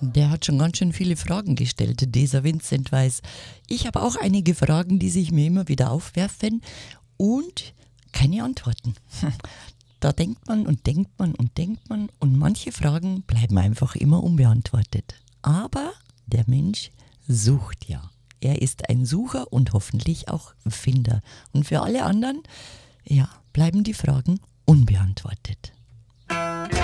Der hat schon ganz schön viele Fragen gestellt, dieser Vincent Weiss. Ich habe auch einige Fragen, die sich mir immer wieder aufwerfen und keine Antworten. Da denkt man und denkt man und denkt man und manche Fragen bleiben einfach immer unbeantwortet. Aber der Mensch sucht ja. Er ist ein Sucher und hoffentlich auch Finder. Und für alle anderen, ja, bleiben die Fragen unbeantwortet.